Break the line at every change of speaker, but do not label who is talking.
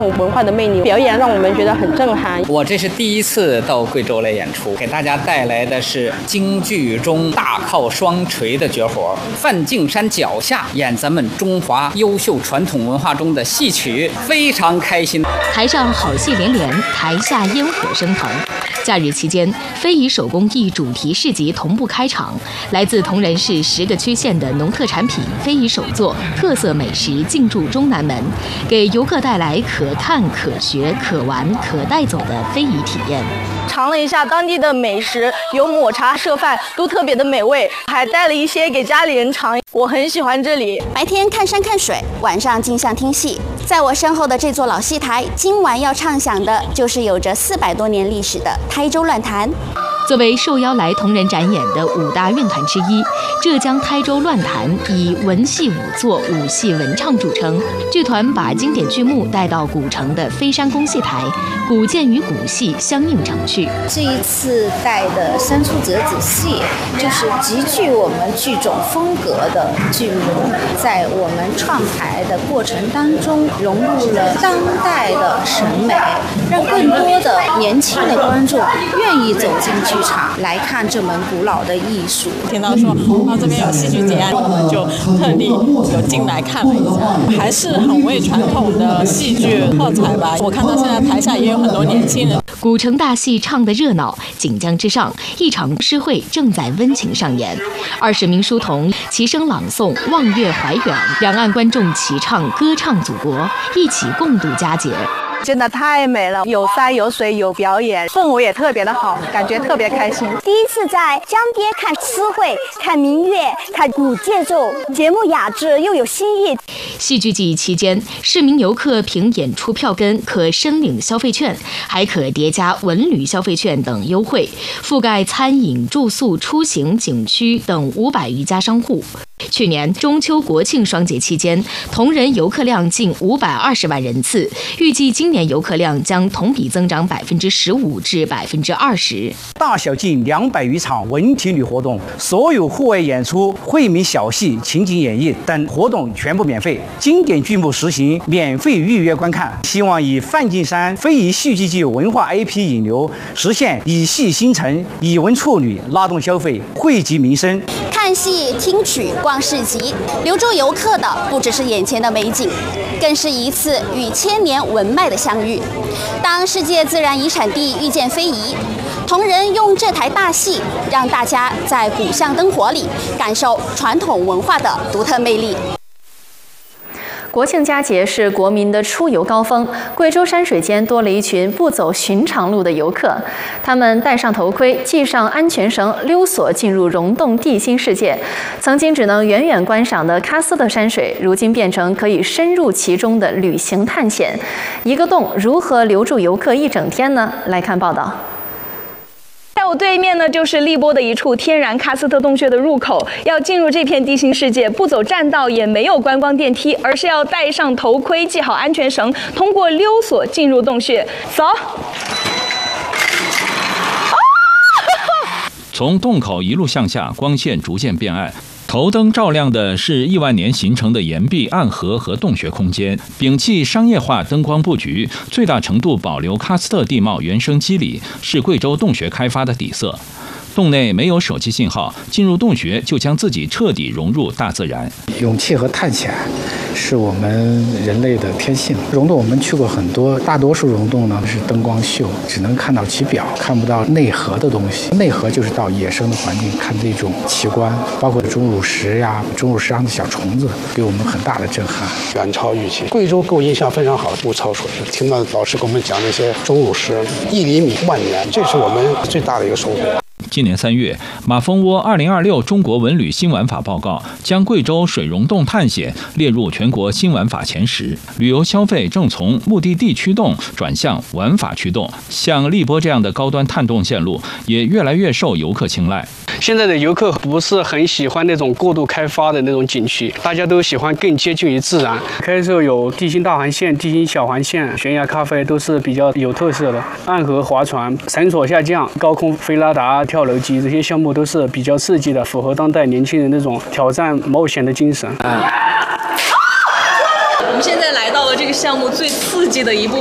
文化的魅力，表演让我们觉得很震撼。
我这是第一次到贵州来演出，给大家带来的是京剧中大靠双锤的绝活，范敬山脚下演咱们中华优秀传统文化中的戏曲，非常开心。
台上好戏连连，台下烟火升腾。假日期间，非遗手工艺主题市集同步开场，来自铜仁市10个区县的农特产品、非遗手作、特色美食进驻中南门，给游客带来可看、可学、可玩、可带走的非遗体验。
尝了一下当地的美食，有抹茶、社饭，都特别的美味，还带了一些给家里人尝。我很喜欢这里。
白天看山看水，晚上镜像听戏。在我身后的这座老戏台，今晚要唱响的就是有着400多年历史的台州乱弹。
作为受邀来铜仁展演的5大院团之一，浙江台州乱弹以文戏武作、武戏文唱著称。剧团把经典剧目带到古城的飞山宫戏台，古剑与古戏相映成趣。
这一次带的三出折子戏，就是极具我们剧种风格的剧目，在我们创排的过程当中，融入了当代的审美，让更多的年轻的观众愿意走进剧场来看这门古老的艺术。
听到说这边有戏剧节，我们就特地有进来看了一下，还是很为传统的戏剧喝彩吧。我看到现在台下也有很多年轻人。
古城大戏唱得热闹，锦江之上，一场诗会正在温情上演。20名书童齐声朗诵《望月怀远》，两岸观众齐唱歌唱祖国，一起共度佳节。
真的太美了，有山有水有表演，氛围也特别的好，感觉特别开心。
第一次在江边看诗会、看民乐、看古节奏，节目雅致又有新意。
戏剧季期间，市民游客凭演出票根可申领消费券，还可叠加文旅消费券等优惠，覆盖餐饮、住宿、出行、景区等500余家商户。去年中秋国庆双节期间，铜仁游客量近520万人次，预计今年游客量将同比增长15%至20%。
大小近200余场文体旅活动，所有户外演出、惠民小戏、情景演绎等活动全部免费，经典剧目实行免费预约观看。希望以范敬山非遗戏剧季文化 IP 引流，实现以戏兴城、以文促旅，拉动消费，惠及民生。
看戏、听曲、逛市集，留住游客的不只是眼前的美景，更是一次与千年文脉的相遇。当世界自然遗产地遇见非遗，铜仁用这台大戏，让大家在古巷灯火里感受传统文化的独特魅力。
国庆佳节是国民的出游高峰，贵州山水间多了一群不走寻常路的游客。他们戴上头盔，系上安全绳，溜索进入溶洞地心世界。曾经只能远远观赏的喀斯特山水，如今变成可以深入其中的旅行探险。一个洞如何留住游客一整天呢？来看报道。
在我对面呢，就是荔波的一处天然喀斯特洞穴的入口。要进入这片地心世界，不走栈道，也没有观光电梯，而是要戴上头盔，系好安全绳，通过溜索进入洞穴。走。
从洞口一路向下，光线逐渐变暗。头灯照亮的是亿万年形成的岩壁、暗河和洞穴空间，摒弃商业化灯光布局，最大程度保留喀斯特地貌原生肌理，是贵州洞穴开发的底色。洞内没有手机信号，进入洞穴就将自己彻底融入大自然。
勇气和探险是我们人类的天性。溶洞我们去过很多，大多数溶洞呢是灯光秀，只能看到其表，看不到内核的东西。内核就是到野生的环境看这种奇观，包括钟乳石呀、钟乳石上的小虫子，给我们很大的震撼，
远超预期。贵州给我印象非常好，物超所值。听到老师给我们讲那些钟乳石，1厘米10000年，这是我们最大的一个收获。
今年3月，马蜂窝2026中国文旅新玩法报告将贵州水溶洞探险列入全国新玩法前10，旅游消费正从目的地驱动转向玩法驱动。像荔波这样的高端探洞线路也越来越受游客青睐。
现在的游客不是很喜欢那种过度开发的那种景区，大家都喜欢更接近于自然。开设有地心大环线、地心小环线、悬崖咖啡都是比较有特色的。暗河划船、绳索下降、高空飞拉达、跳楼机这些项目都是比较刺激的，符合当代年轻人那种挑战冒险的精神。
我们现在来到了
了这个项目最刺激的一部